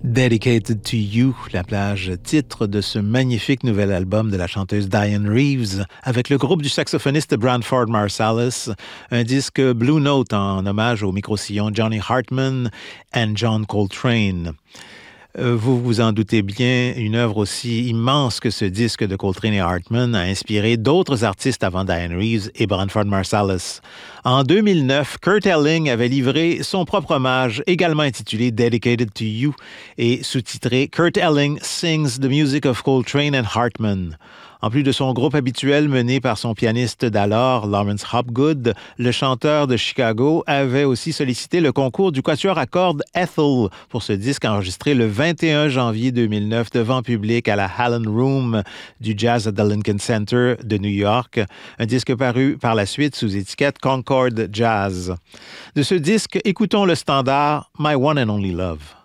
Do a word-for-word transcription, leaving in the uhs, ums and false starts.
Dedicated to You, la plage titre de ce magnifique nouvel album de la chanteuse Diane Reeves avec le groupe du saxophoniste Branford Marsalis, un disque Blue Note en hommage au micro-sillon Johnny Hartman et John Coltrane. Vous vous en doutez bien, une œuvre aussi immense que ce disque de Coltrane et Hartman a inspiré d'autres artistes avant Diane Reeves et Branford Marsalis. En deux mille neuf, Kurt Elling avait livré son propre hommage, également intitulé Dedicated to You et sous-titré Kurt Elling Sings the Music of Coltrane and Hartman. En plus de son groupe habituel mené par son pianiste d'alors, Lawrence Hopgood, le chanteur de Chicago avait aussi sollicité le concours du quatuor à cordes Ethel pour ce disque enregistré le vingt et un janvier deux mille neuf devant public à la Hallen Room du Jazz at the Lincoln Center de New York, un disque paru par la suite sous étiquette Concord Jazz. De ce disque, écoutons le standard My One and Only Love.